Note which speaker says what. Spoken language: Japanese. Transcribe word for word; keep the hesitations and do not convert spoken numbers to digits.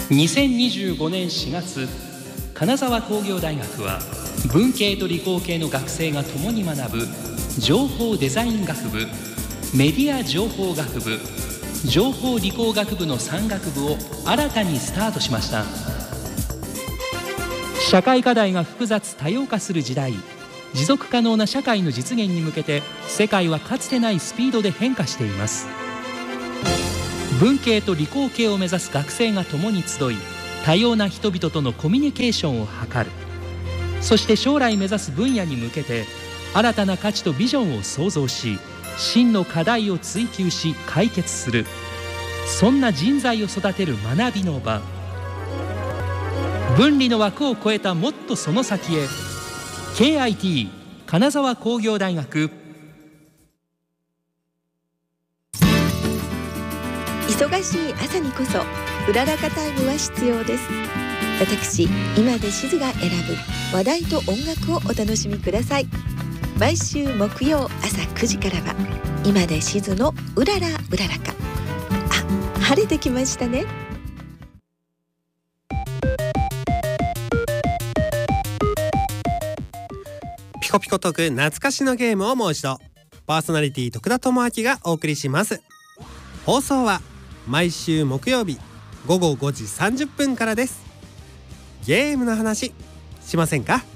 Speaker 1: にせんにじゅうごねんしがつ、金沢工業大学は文系と理工系の学生が共に学ぶ情報デザイン学部、メディア情報学部、情報理工学部のさん学部を新たにスタートしました。社会課題が複雑多様化する時代、持続可能な社会の実現に向けて世界はかつてないスピードで変化しています。文系と理工系を目指す学生が共に集い、多様な人々とのコミュニケーションを図る。そして将来目指す分野に向けて新たな価値とビジョンを創造し、真の課題を追求し解決する、そんな人材を育てる学びの場。分離の枠を超えたもっとその先へ。 ケーアイティー 金沢工業大学。
Speaker 2: 忙しい朝にこそうららかタイムは必要です。私今でしずが選ぶ話題と音楽をお楽しみください。毎週木曜朝くじからは今でしずのうららうららか。あ、晴れてきましたね。
Speaker 3: ピコピコトーク懐かしのゲームをもう一度。パーソナリティ徳田智明がお送りします。放送は毎週木曜日ごごごじさんじゅっぷんからです。ゲームの話しませんか？